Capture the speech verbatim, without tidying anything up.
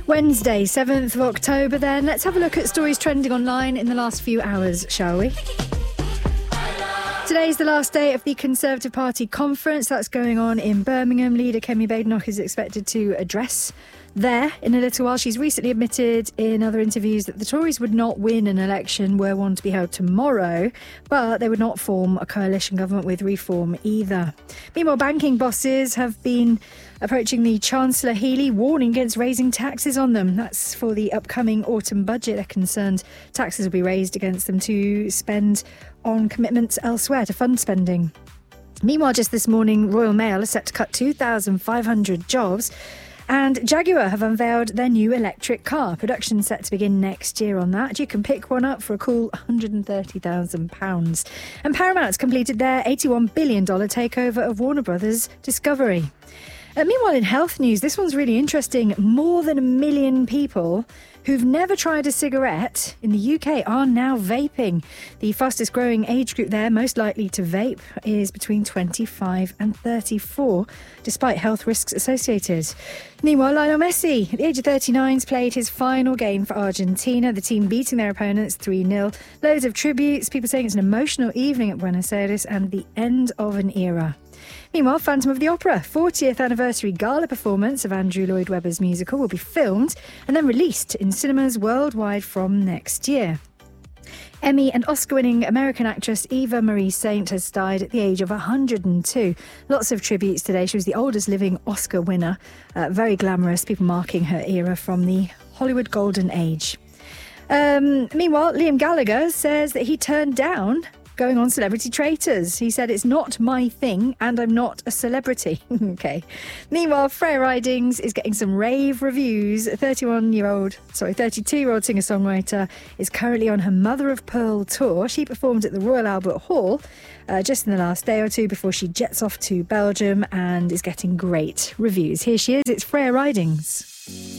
Wednesday, seventh of October then. Let's have a look at stories trending online in the last few hours, shall we? Today's the last day of the Conservative Party conference. That's going on in Birmingham. Leader Kemi Badenoch is expected to address there in a little while. She's recently admitted in other interviews that the Tories would not win an election were one to be held tomorrow, but they would not form a coalition government with Reform either. Meanwhile, banking bosses have been approaching the Chancellor Healey, warning against raising taxes on them. That's for the upcoming autumn budget. They're concerned taxes will be raised against them to spend on commitments elsewhere to fund spending. Meanwhile, just this morning, Royal Mail is set to cut two thousand five hundred jobs. And Jaguar have unveiled their new electric car. Production set to begin next year on that. You can pick one up for a cool one hundred thirty thousand pounds. And Paramount's completed their eighty-one billion dollars takeover of Warner Brothers Discovery. Uh, meanwhile, in health news, this one's really interesting. More than a million people who've never tried a cigarette in the U K are now vaping. The fastest growing age group there, most likely to vape, is between twenty-five and thirty-four, despite health risks associated. Meanwhile, Lionel Messi, at the age of thirty-nine, has played his final game for Argentina, the team beating their opponents three nil. Loads of tributes, people saying it's an emotional evening at Buenos Aires and the end of an era. Meanwhile, Phantom of the Opera, fortieth anniversary gala performance of Andrew Lloyd Webber's musical, will be filmed and then released in cinemas worldwide from next year. Emmy and Oscar-winning American actress Eva Marie Saint has died at the age of one hundred two. Lots of tributes today. She was the oldest living Oscar winner. Uh, very glamorous, people marking her era from the Hollywood Golden Age. Um, meanwhile, Liam Gallagher says that he turned down going on Celebrity Traitors. He said, "It's not my thing and I'm not a celebrity." Okay. Meanwhile, Freya Ridings is getting some rave reviews. A thirty-one-year-old, sorry, thirty-two-year-old singer-songwriter is currently on her Mother of Pearl tour. She performed at the Royal Albert Hall uh, just in the last day or two before she jets off to Belgium and is getting great reviews. Here she is. It's Freya Ridings.